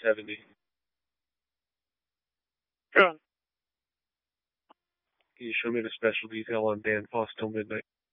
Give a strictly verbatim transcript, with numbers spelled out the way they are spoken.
seventy. Go on. Can you show me the special detail on Dan Foss till midnight?